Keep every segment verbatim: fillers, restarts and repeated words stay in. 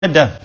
The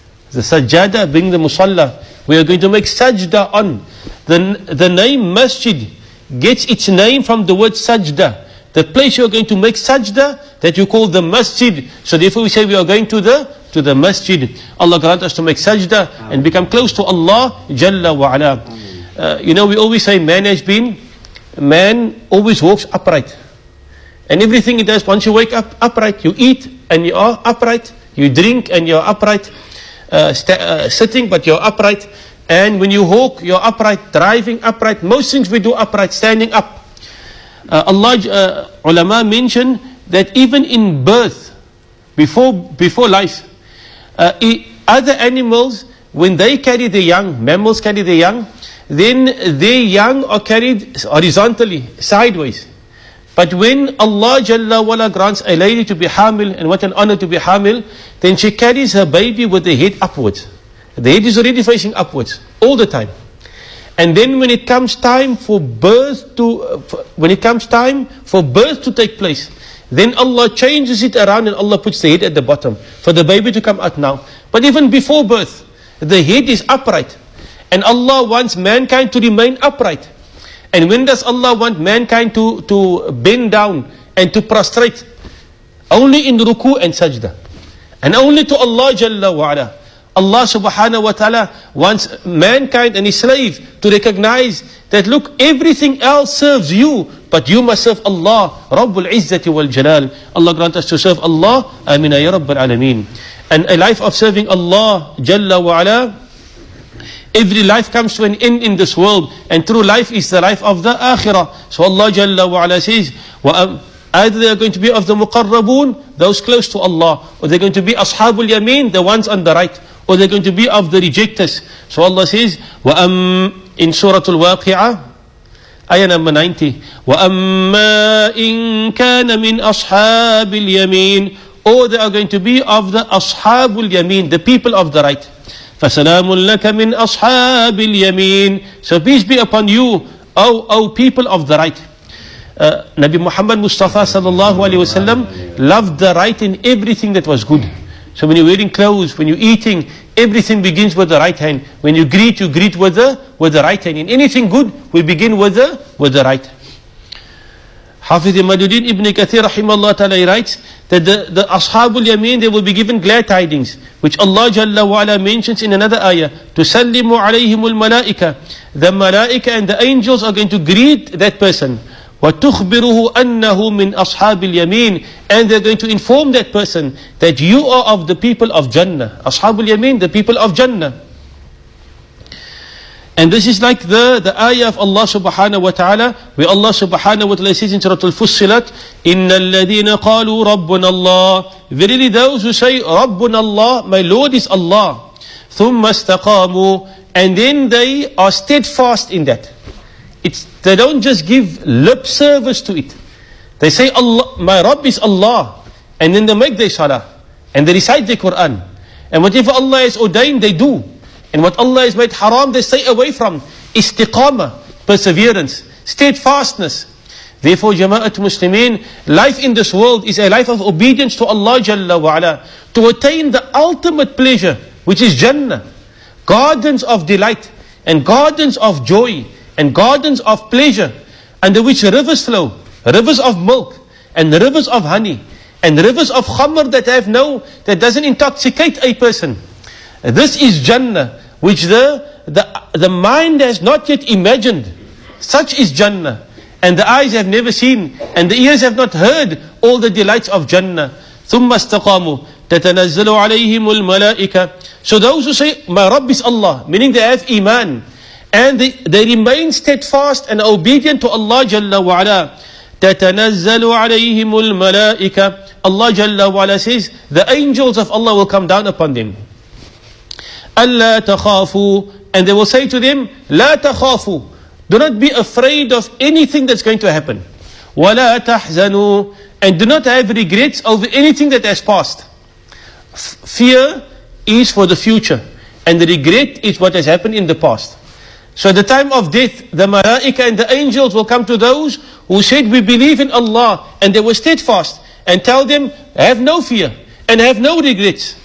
sajada being the musalla. We are going to make sajda on. The, the name masjid gets its name from the word sajda. The place you are going to make sajda, that you call the masjid. So therefore we say we are going to the to the masjid. Allah grant us to make sajda and become close to Allah Jalla wa ala. Uh, you know, we always say man has been, man always walks upright. And everything he does, once you wake up upright, you eat and you are upright. You drink and you're upright, uh, st- uh, sitting but you're upright. And when you walk, you're upright, driving upright. Most things we do upright, standing up. Uh, Allah, uh, ulama mention that even in birth, before before life, uh, other animals, when they carry the young, mammals carry the young, then their young are carried horizontally, sideways. But when Allah Jalla wala grants a lady to be hamil, and what an honor to be hamil, then she carries her baby with the head upwards. The head is already facing upwards all the time. And then when it comes time for birth to, uh, for, when it comes time for birth to take place, then Allah changes it around and Allah puts the head at the bottom for the baby to come out now. But even before birth, the head is upright, and Allah wants mankind to remain upright. And when does Allah want mankind to, to bend down and to prostrate? Only in ruku and sajda. And only to Allah Jalla wa ala. Allah subhanahu wa ta'ala wants mankind and his slave to recognize that look, everything else serves you, but you must serve Allah, Rabbul Izzati wal Jalal. Allah grant us to serve Allah. Amina ya Rabbal Alameen. And a life of serving Allah Jalla wa ala, every life comes to an end in this world, and true life is the life of the akhirah. So Allah Jalla wa ala says, either they are going to be of the muqarrabun, those close to Allah, or they're going to be ashabul yameen, the ones on the right, or they're going to be of the rejectors. So Allah says, وَأَمْ in Surah Al-Waqi'ah, ayah number ninety, وَأَمَّا إِن كَانَ مِنْ أَصْحَابِ الْيَمِينَ, or they are going to be of the ashabul yameen, the people of the right. فَسَلَامٌ لَكَ مِنْ أَصْحَابِ الْيَمِينَ, so peace be upon you, O, o people of the right. Uh, Nabi Muhammad Mustafa sallallahu alaihi wasallam loved the right in everything that was good. So when you're wearing clothes, when you're eating, everything begins with the right hand. When you greet, you greet with the with the right hand. In anything good, we begin with the with the right. Hafiz Imaduddin Ibn Kathir rahimahullah ta'ala writes that the, the Ashabul Yameen, they will be given glad tidings, which Allah Jalla wa ala mentions in another ayah. Tusallimu alayhimul malaika. The malaika and the angels are going to greet that person. وَتُخْبِرُهُ أَنَّهُ مِنْ أَصْحَابِ الْيَمِينَ, and they're going to inform that person that you are of the people of Jannah. Ashabul Yameen, the people of Jannah. And this is like the, the ayah of Allah subhanahu wa ta'ala, where Allah subhanahu wa ta'ala says in Surah Al-Fussilat, إِنَّ الَّذِينَ قَالُوا رَبُّنَا اللَّهِ, verily those who say, رَبُّنَا اللَّهِ, my Lord is Allah. ثُمَّ اسْتَقَامُوا, and then they are steadfast in that. It's, they don't just give lip service to it. They say, Allah, my Rabb is Allah. And then they make their salah. And they recite the Quran. And whatever Allah has ordained, they do. And what Allah has made haram, they stay away from. Istiqamah, perseverance, steadfastness. Therefore, Jama'at Muslimin, life in this world is a life of obedience to Allah Jalla wa ala, to attain the ultimate pleasure, which is Jannah. Gardens of delight, and gardens of joy, and gardens of pleasure, under which rivers flow, rivers of milk, and rivers of honey, and rivers of khamr that have no, that doesn't intoxicate a person. This is Jannah, which the, the, the mind has not yet imagined. Such is Jannah. And the eyes have never seen, and the ears have not heard all the delights of Jannah. ثُمَّ اسْتَقَامُوا تَتَنَزَّلُ عَلَيْهِمُ الْمَلَائِكَةِ, so those who say, my Rabb is Allah, meaning they have iman, and they, they remain steadfast and obedient to Allah Jalla wa ala. تَتَنَزَّلُ عَلَيْهِمُ الْمَلَائِكَةِ, Allah Jalla wa ala says, the angels of Allah will come down upon them. أَلَّا تَخَافُوا, and they will say to them, لَا تَخَافُوا, do not be afraid of anything that's going to happen. وَلَا تَحْزَنُوا, and do not have regrets over anything that has passed. F- fear is for the future, and the regret is what has happened in the past. So at the time of death, the malaika and the angels will come to those who said, we believe in Allah, and they were steadfast, and tell them, have no fear, and have no regrets.